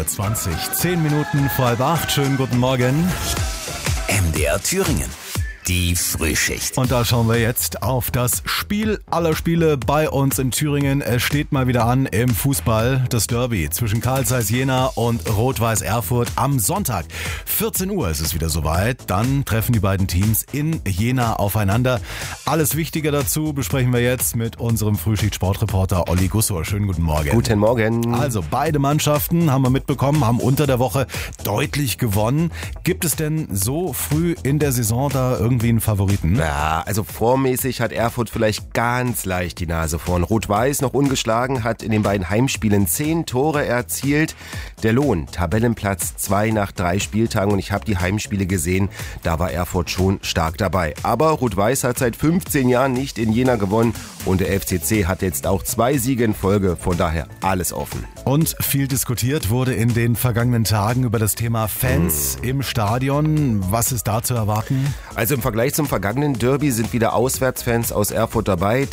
7:20 Uhr, 10 Minuten vor 7:30. Schönen guten Morgen. MDR Thüringen. Die Frühschicht. Und da schauen wir jetzt auf das Spiel aller Spiele bei uns in Thüringen. Es steht mal wieder an im Fußball, das Derby zwischen Carl Zeiss Jena und Rot-Weiß Erfurt am Sonntag. 14 Uhr ist es wieder soweit. Dann treffen die beiden Teams in Jena aufeinander. Alles Wichtige dazu besprechen wir jetzt mit unserem Frühschicht-Sportreporter Olli Gussor. Schönen guten Morgen. Guten Morgen. Also beide Mannschaften, haben wir mitbekommen, haben unter der Woche deutlich gewonnen. Gibt es denn so früh in der Saison da irgendwie einen Favoriten? Ja, also formmäßig hat Erfurt vielleicht ganz leicht die Nase vorn. Rot-Weiß noch ungeschlagen, hat in den beiden Heimspielen 10 Tore erzielt. Der Lohn, Tabellenplatz 2 nach 3 Spieltagen, und ich habe die Heimspiele gesehen, da war Erfurt schon stark dabei. Aber Rot-Weiß hat seit 15 Jahren nicht in Jena gewonnen und der FCC hat jetzt auch 2 Siege in Folge, von daher alles offen. Und viel diskutiert wurde in den vergangenen Tagen über das Thema Fans im Stadion. Was ist da zu erwarten? Also im Vergleich zum vergangenen Derby sind wieder Auswärtsfans aus Erfurt dabei.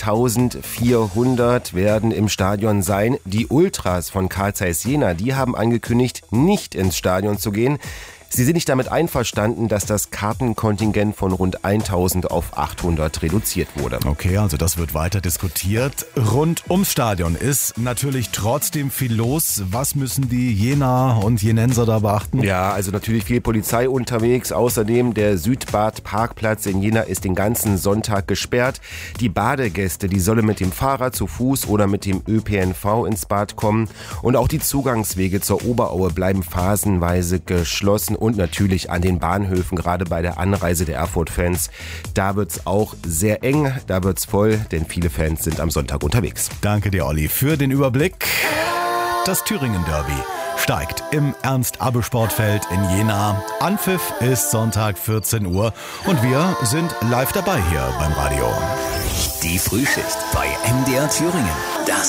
1400 werden im Stadion sein. Die Ultras von Carl Zeiss Jena, die haben angekündigt, nicht ins Stadion zu gehen. Sie sind nicht damit einverstanden, dass das Kartenkontingent von rund 1000 auf 800 reduziert wurde. Okay, also das wird weiter diskutiert. Rund ums Stadion ist natürlich trotzdem viel los. Was müssen die Jenaer und Jenenser da beachten? Ja, also natürlich viel Polizei unterwegs. Außerdem der Südbad-Parkplatz in Jena ist den ganzen Sonntag gesperrt. Die Badegäste, die sollen mit dem Fahrrad, zu Fuß oder mit dem ÖPNV ins Bad kommen. Und auch die Zugangswege zur Oberaue bleiben phasenweise geschlossen. Und natürlich an den Bahnhöfen, gerade bei der Anreise der Erfurt-Fans. Da wird's auch sehr eng, da wird's voll, denn viele Fans sind am Sonntag unterwegs. Danke dir, Olli, für den Überblick. Das Thüringen-Derby steigt im Ernst-Abbe-Sportfeld in Jena. Anpfiff ist Sonntag 14 Uhr und wir sind live dabei hier beim Radio. Die Frühschicht bei MDR Thüringen. Das